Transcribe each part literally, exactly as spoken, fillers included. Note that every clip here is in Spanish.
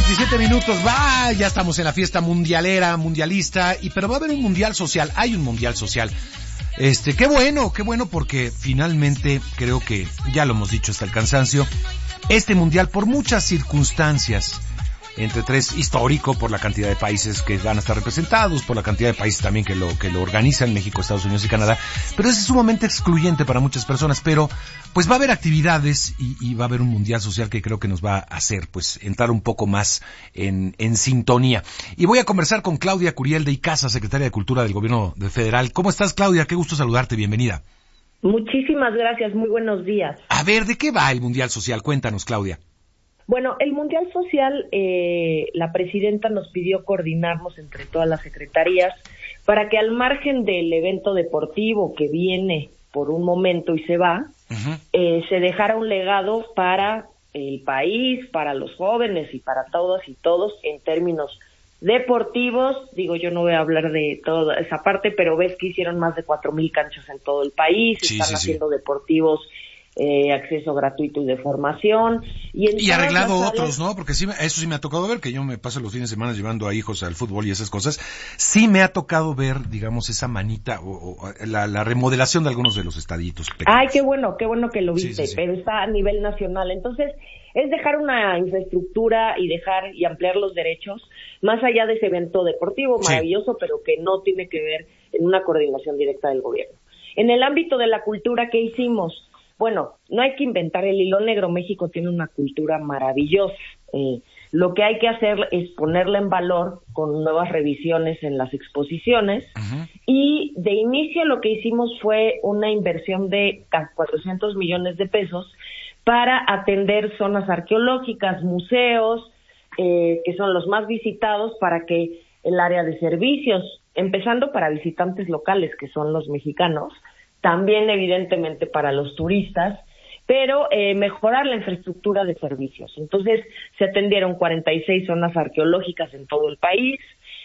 veintisiete minutos, va, ya estamos en la fiesta mundialera, mundialista, y pero va a haber un mundial social, hay un mundial social. Este, qué bueno, qué bueno, porque finalmente creo que ya lo hemos dicho hasta el cansancio, este mundial por muchas circunstancias, entre tres, histórico por la cantidad de países que van a estar representados, por la cantidad de países también que lo que lo organizan, México, Estados Unidos y Canadá, pero es sumamente excluyente para muchas personas, pero pues va a haber actividades y, y va a haber un mundial social que creo que nos va a hacer pues entrar un poco más en, en sintonía. Y voy a conversar con Claudia Curiel de Icaza, secretaria de Cultura del Gobierno Federal. ¿Cómo estás, Claudia? Qué gusto saludarte, bienvenida. Muchísimas gracias, muy buenos días. A ver, ¿de qué va el mundial social? Cuéntanos, Claudia. Bueno, el Mundial Social, eh, la presidenta nos pidió coordinarnos entre todas las secretarías para que al margen del evento deportivo que viene por un momento y se va, uh-huh. eh, se dejara un legado para el país, para los jóvenes y para todas y todos en términos deportivos. Digo, yo no voy a hablar de toda esa parte, pero ves que hicieron más de cuatro mil canchas en todo el país, sí, están sí, haciendo sí. deportivos, Eh, acceso gratuito y de formación. Y, en y arreglado áreas, otros, ¿no? Porque sí, eso sí me ha tocado ver, que yo me paso los fines de semana llevando a hijos al fútbol y esas cosas. Sí me ha tocado ver, digamos, esa manita o, o la, la remodelación de algunos de los estaditos pequeños. Ay, qué bueno, qué bueno que lo viste, sí, sí, sí. Pero está a nivel nacional. Entonces, es dejar una infraestructura y dejar y ampliar los derechos más allá de ese evento deportivo maravilloso, sí. pero que no tiene que ver en una coordinación directa del gobierno. En el ámbito de la cultura, ¿qué hicimos? Bueno, no hay que inventar el hilo negro. México tiene una cultura maravillosa. Eh, lo que hay que hacer es ponerla en valor con nuevas revisiones en las exposiciones. Uh-huh. Y de inicio lo que hicimos fue una inversión de cuatrocientos millones de pesos para atender zonas arqueológicas, museos, eh, que son los más visitados, para que el área de servicios, empezando para visitantes locales, que son los mexicanos, también evidentemente para los turistas, pero eh, mejorar la infraestructura de servicios. Entonces se atendieron cuarenta y seis zonas arqueológicas en todo el país,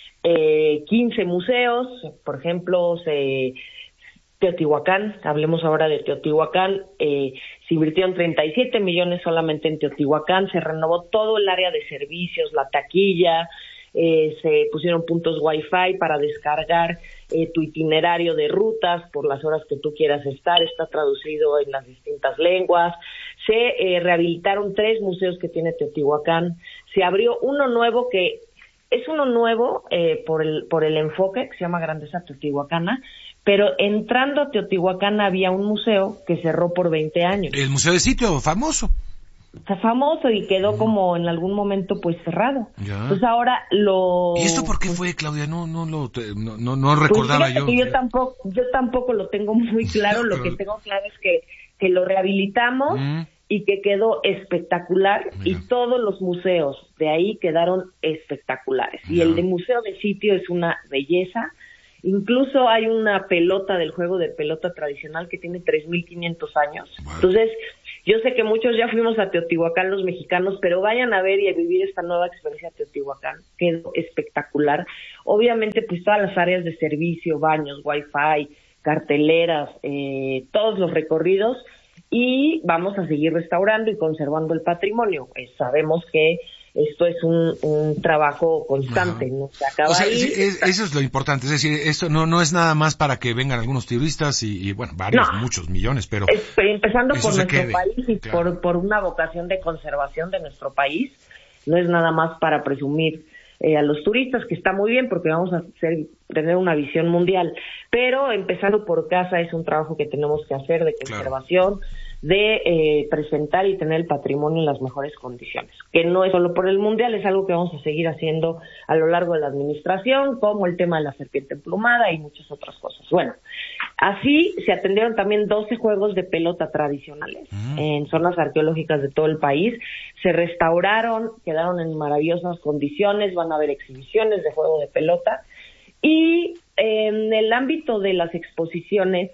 eh, quince museos, por ejemplo, se, Teotihuacán, hablemos ahora de Teotihuacán, eh, se invirtieron treinta y siete millones solamente en Teotihuacán, se renovó todo el área de servicios, la taquilla, Eh, se pusieron puntos Wi-Fi para descargar eh, tu itinerario de rutas por las horas que tú quieras estar, está traducido en las distintas lenguas, se eh, rehabilitaron tres museos que tiene Teotihuacán, se abrió uno nuevo que es uno nuevo eh, por el por el enfoque que se llama Grandeza Teotihuacana, pero entrando a Teotihuacán había un museo que cerró por veinte años. El Museo de Sitio, famoso. Está famoso y quedó como en algún momento pues cerrado. Ya. Entonces ahora lo... ¿Y esto por qué pues, fue, Claudia? No no lo no no, no recordaba pues yo. Que yo tampoco yo tampoco lo tengo muy claro, lo que tengo claro es que que lo rehabilitamos mm. y que quedó espectacular. Mira. Y todos los museos de ahí quedaron espectaculares. Ya. Y el de Museo de Sitio es una belleza. Incluso hay una pelota del juego de pelota tradicional que tiene tres mil quinientos años. Bueno. Entonces, yo sé que muchos ya fuimos a Teotihuacán, los mexicanos, pero vayan a ver y a vivir esta nueva experiencia de Teotihuacán, quedó espectacular. Obviamente, pues todas las áreas de servicio, baños, wifi, carteleras, eh, todos los recorridos, y vamos a seguir restaurando y conservando el patrimonio. Eh, sabemos que esto es un, un trabajo constante, ajá. No se acaba o sea, ahí. Sí, es, eso es lo importante, es decir, esto no no es nada más para que vengan algunos turistas y, y bueno, varios, no. muchos millones, pero... Es, empezando por nuestro quede. país y claro. por, por una vocación de conservación de nuestro país, no es nada más para presumir eh, a los turistas, que está muy bien porque vamos a hacer, tener una visión mundial, pero empezando por casa es un trabajo que tenemos que hacer de conservación, claro. de eh, presentar y tener el patrimonio en las mejores condiciones, que no es solo por el mundial, es algo que vamos a seguir haciendo a lo largo de la administración, como el tema de la serpiente emplumada y muchas otras cosas. Bueno, así se atendieron también doce juegos de pelota tradicionales mm. en zonas arqueológicas de todo el país, se restauraron, quedaron en maravillosas condiciones, van a haber exhibiciones de juego de pelota, y en el ámbito de las exposiciones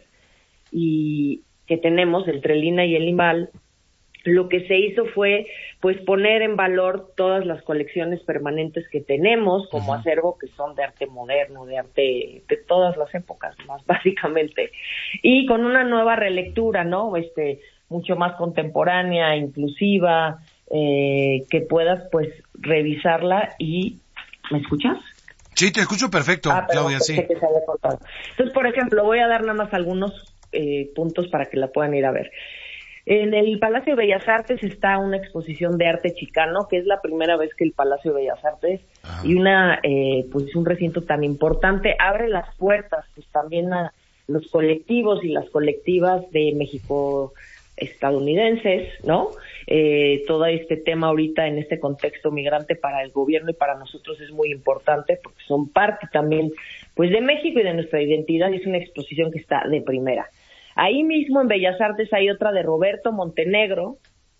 y que tenemos entre el I N A y el IMBAL, lo que se hizo fue pues poner en valor todas las colecciones permanentes que tenemos como uh-huh. acervo, que son de arte moderno, de arte de todas las épocas, más básicamente, y con una nueva relectura, ¿no? Este, mucho más contemporánea, inclusiva, eh, que puedas pues revisarla y... ¿Me escuchas? Sí, te escucho perfecto, ah, Claudia, sí. Que se haya cortado. Entonces, por ejemplo, voy a dar nada más algunos eh, puntos para que la puedan ir a ver. En el Palacio de Bellas Artes está una exposición de arte chicano, que es la primera vez que el Palacio de Bellas Artes ah. y una eh, pues un recinto tan importante abre las puertas pues también a los colectivos y las colectivas de México estadounidenses, ¿no? Eh, todo este tema ahorita en este contexto migrante para el gobierno y para nosotros es muy importante porque son parte también pues de México y de nuestra identidad, y es una exposición que está de primera. Ahí mismo en Bellas Artes hay otra de Roberto Montenegro,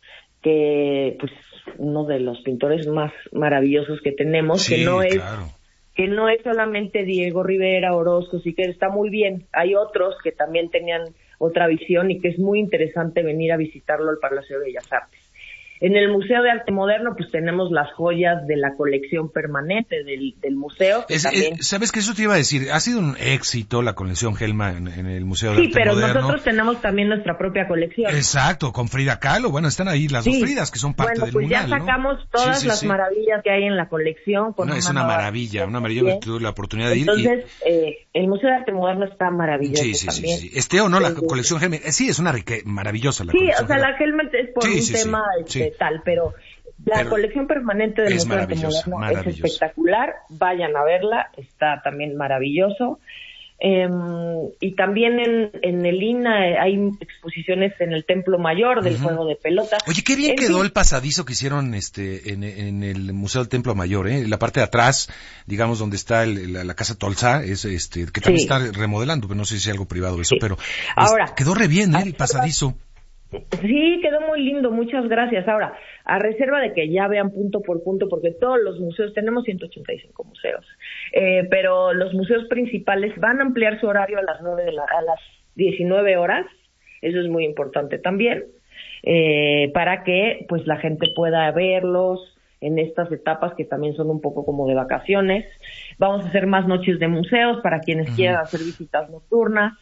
que pues uno de los pintores más maravillosos que tenemos, sí, que no es claro. que no es solamente Diego Rivera, Orozco, sí que está muy bien. Hay otros que también tenían otra visión y que es muy interesante venir a visitarlo al Palacio de Bellas Artes. En el Museo de Arte Moderno, pues tenemos las joyas de la colección permanente del, del museo. Es, también... es, ¿Sabes qué? Eso te iba a decir. Ha sido un éxito la colección Gelma en, en el Museo de sí, Arte Moderno. Sí, pero nosotros tenemos también nuestra propia colección. Exacto, con Frida Kahlo. Bueno, están ahí las sí. dos Fridas, que son parte bueno, del pues mural, ya sacamos ¿no? todas sí, sí, las sí. maravillas que hay en la colección. Con no, una es una maravilla, una maravilla. Tuve la oportunidad de ir. Entonces, y... eh, el Museo de Arte Moderno está maravilloso sí, sí, también. Sí, sí, Este o no, la colección Gelma. Sí, es una rique... maravillosa la sí, colección. Sí, o sea, Gelma. la Gelma es por sí, un sí, tema sí, este, sí. tal, pero... La Pero colección permanente del Museo de Arte Moderno es espectacular, vayan a verla, está también maravilloso. Eh, y también en, en el I N A hay exposiciones en el Templo Mayor del uh-huh. juego de pelota. Oye, qué bien en quedó fin. el pasadizo que hicieron este en, en el Museo del Templo Mayor, ¿eh? La parte de atrás, digamos, donde está el, la, la Casa Tolsa, es este que también sí. está remodelando, pero no sé si es algo privado eso, sí. pero Ahora, es, quedó re bien, ¿eh? El pasadizo. Sí, quedó muy lindo, muchas gracias. Ahora, a reserva de que ya vean punto por punto, porque todos los museos, tenemos ciento ochenta y cinco museos, eh, pero los museos principales van a ampliar su horario a las nueve de la, a las diecinueve horas, eso es muy importante también, eh, para que pues la gente pueda verlos en estas etapas que también son un poco como de vacaciones. Vamos a hacer más noches de museos para quienes uh-huh. quieran hacer visitas nocturnas.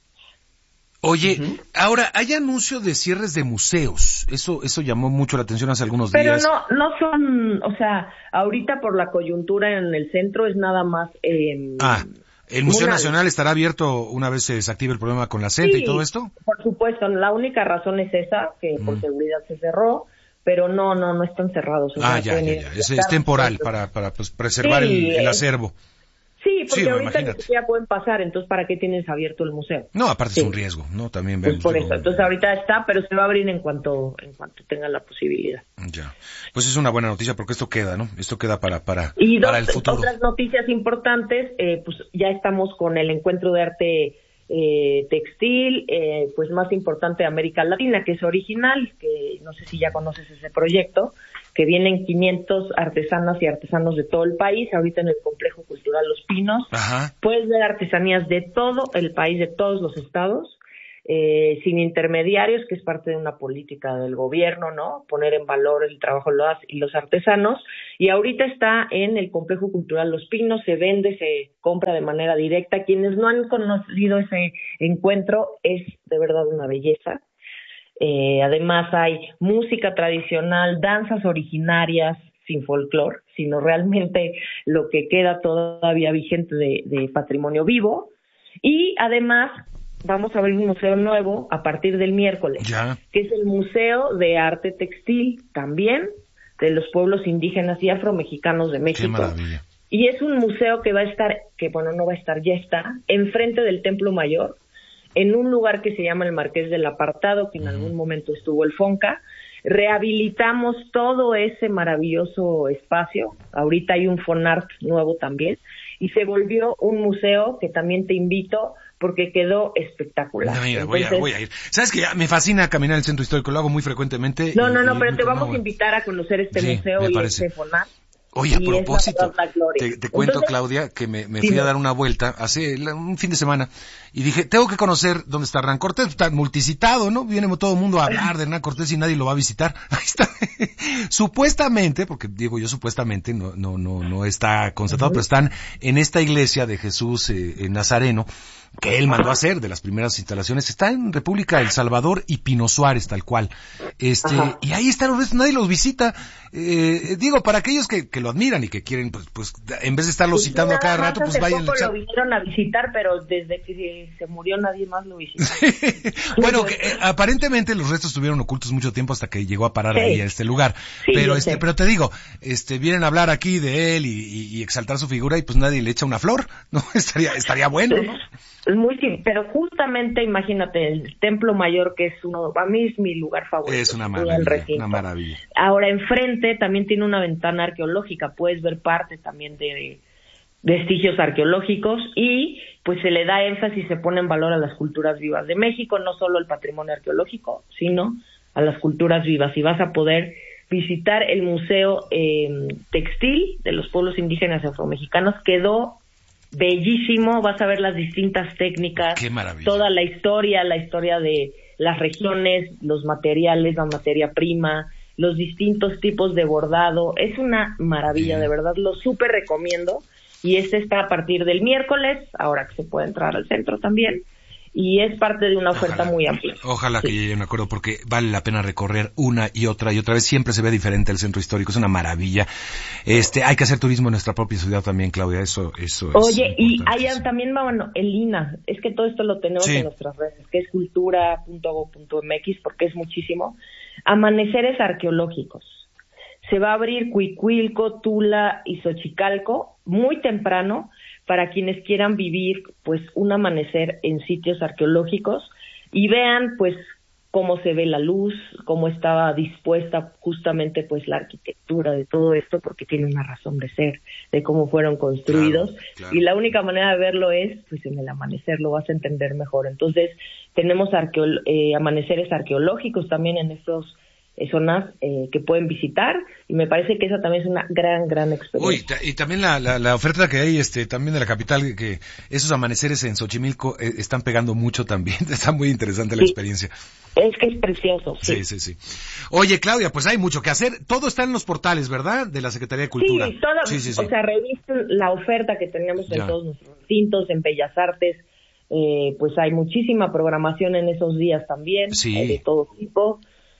Oye, uh-huh. ahora, hay anuncios de cierres de museos. Eso eso llamó mucho la atención hace algunos Pero días. Pero no no son, o sea, ahorita por la coyuntura en el centro es nada más... Eh, ah, ¿el Museo una... Nacional estará abierto una vez se desactive el problema con la C E N T E sí, y todo esto? Por supuesto, la única razón es esa, que por uh-huh. seguridad se cerró, pero no, no, no están cerrados. Ah, ya, ya, ya, es, es temporal para, para pues, preservar sí, el, el acervo. Sí, porque sí, ahorita ni siquiera pueden pasar, entonces ¿para qué tienes abierto el museo? No, aparte sí. es un riesgo, ¿no? También pues vemos. por digo, eso, entonces ahorita está, pero se va a abrir en cuanto en cuanto tenga la posibilidad. Ya, pues es una buena noticia porque esto queda, ¿no? Esto queda para para, y dos, para el futuro. Otras noticias importantes, eh, pues ya estamos con el encuentro de arte eh, textil, eh, pues más importante de América Latina, que es original, que no sé si ya conoces ese proyecto, que vienen quinientos artesanas y artesanos de todo el país, ahorita en el Complejo Cultural Los Pinos. Ajá. Puedes ver artesanías de todo el país, de todos los estados, eh, sin intermediarios, que es parte de una política del gobierno, ¿no? Poner en valor el trabajo de los, y los artesanos. Y ahorita está en el Complejo Cultural Los Pinos, se vende, se compra de manera directa. Quienes no han conocido ese encuentro, es de verdad una belleza. Eh, además hay música tradicional, danzas originarias, sin folclore, sino realmente lo que queda todavía vigente de, de patrimonio vivo. Y además vamos a abrir un museo nuevo a partir del miércoles, ya. que es el Museo de Arte Textil, también de los pueblos indígenas y afromexicanos de México. Qué maravilla. Y es un museo que va a estar, que bueno, no va a estar, ya está, enfrente del Templo Mayor, en un lugar que se llama el Marqués del Apartado, que en uh-huh. algún momento estuvo el Fonca. Rehabilitamos todo ese maravilloso espacio. Ahorita hay un Fonart nuevo también. Y se volvió un museo que también te invito porque quedó espectacular. No, mira, Entonces, voy, a, voy a ir. ¿Sabes que me fascina caminar el centro histórico? Lo hago muy frecuentemente. No, y, no, no, y, pero y, te no, vamos no, a invitar a conocer este sí, museo y este Fonart. Oye, a propósito, te, te cuento, Entonces, Claudia, que me, me sí, fui a dar una vuelta hace un fin de semana y dije, tengo que conocer dónde está Hernán Cortés, está multicitado, ¿no? Viene todo el mundo a hablar de Hernán Cortés y nadie lo va a visitar. Ahí está. Supuestamente, porque digo yo supuestamente, no no no no está constatado, uh-huh. pero están en esta iglesia de Jesús eh, Nazareno, que él mandó a hacer, de las primeras instalaciones. Está en República El Salvador y Pino Suárez, tal cual. Este, Ajá. y ahí están los restos, nadie los visita. Eh, digo, para aquellos que, que lo admiran y que quieren, pues, pues, en vez de estarlo sí, citando a cada rato, pues vayan. Hace poco lo vinieron a visitar, pero desde que se murió nadie más lo visitó. Bueno, que, eh, aparentemente los restos estuvieron ocultos mucho tiempo hasta que llegó a parar sí. ahí a este lugar. Sí, pero este, sé. pero te digo, este, vienen a hablar aquí de él y, y, y exaltar su figura y pues nadie le echa una flor, ¿no? Estaría, estaría bueno, ¿no? Muy sí, pero justamente imagínate el Templo Mayor, que es uno, a mí es mi lugar favorito. Es una maravilla, una maravilla. Ahora enfrente también tiene una ventana arqueológica, puedes ver parte también de vestigios arqueológicos y pues se le da énfasis, se pone en valor a las culturas vivas de México, no solo el patrimonio arqueológico, sino a las culturas vivas, y vas a poder visitar el Museo eh, Textil de los Pueblos Indígenas y Afromexicanos. Quedó bellísimo, vas a ver las distintas técnicas, Qué maravilla. Toda la historia, la historia de las regiones, los materiales, la materia prima, los distintos tipos de bordado. Es una maravilla, Bien. de verdad, lo súper recomiendo. Y este está a partir del miércoles, ahora que se puede entrar al centro también, y es parte de una oferta ojalá, muy amplia. Ojalá sí. que llegue un acuerdo, porque vale la pena recorrer una y otra y otra vez. Siempre se ve diferente el centro histórico, es una maravilla. Este, hay que hacer turismo en nuestra propia ciudad también, Claudia, eso, eso es. Oye, y allá también, bueno, el I N A H, es que todo esto lo tenemos sí. en nuestras redes, que es cultura punto gob punto m x, porque es muchísimo. Amaneceres arqueológicos. Se va a abrir Cuicuilco, Tula y Xochicalco muy temprano para quienes quieran vivir pues un amanecer en sitios arqueológicos y vean pues cómo se ve la luz, cómo estaba dispuesta justamente pues la arquitectura de todo esto, porque tiene una razón de ser, de cómo fueron construidos, claro, claro. Y la única manera de verlo es pues en el amanecer, lo vas a entender mejor. Entonces tenemos arqueo- eh, amaneceres arqueológicos también en estos zonas eh, que pueden visitar, y me parece que esa también es una gran, gran experiencia. Uy, y también la, la, la oferta que hay este también de la capital, que esos amaneceres en Xochimilco eh, están pegando mucho también, está muy interesante la sí. experiencia. Es que es precioso. Sí. sí, sí, sí. Oye, Claudia, pues hay mucho que hacer, todo está en los portales, ¿verdad? De la Secretaría de Cultura. Sí, todo, sí, sí, sí. O sea, revisten la oferta que tenemos en ya. todos nuestros recintos, en Bellas Artes, eh, pues hay muchísima programación en esos días también, sí. eh, de todo tipo.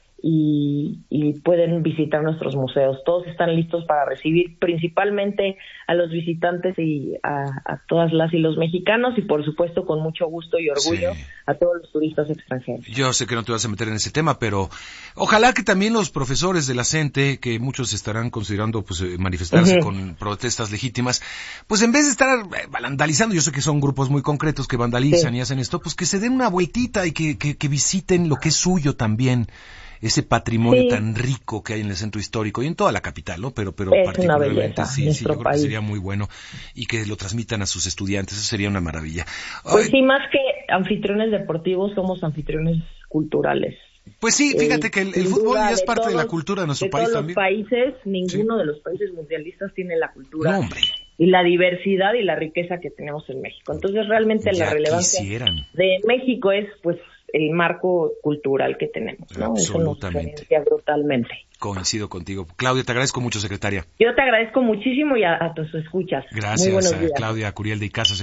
Y, y pueden visitar nuestros museos. Todos están listos para recibir principalmente a los visitantes y a, a todas las y los mexicanos, y por supuesto con mucho gusto y orgullo sí. a todos los turistas extranjeros. Yo sé que no te vas a meter en ese tema, pero ojalá que también los profesores de la CENTE, que muchos estarán considerando pues manifestarse uh-huh. con protestas legítimas, pues en vez de estar vandalizando, yo sé que son grupos muy concretos que vandalizan sí. y hacen esto, pues que se den una vueltita y que, que, que visiten lo que es suyo también. Ese patrimonio sí. tan rico que hay en el centro histórico y en toda la capital, ¿no? Pero, pero es particularmente belleza, sí, sí, yo creo país. que sería muy bueno y que lo transmitan a sus estudiantes, eso sería una maravilla. Pues Ay, sí, más que anfitriones deportivos, somos anfitriones culturales. Pues sí, fíjate eh, que el, el fútbol ya es parte todos, de la cultura de nuestro de país todos también. Los países, ninguno sí. de los países mundialistas tiene la cultura no, hombre. y la diversidad y la riqueza que tenemos en México. Entonces realmente ya la relevancia quisieran. de México es pues el marco cultural que tenemos, ¿no? Absolutamente. Eso nos diferencia brutalmente. Coincido contigo. Claudia, te agradezco mucho, secretaria. Yo te agradezco muchísimo y a, a tus escuchas. Gracias, Muy buenos días. Claudia Curiel de Icaza,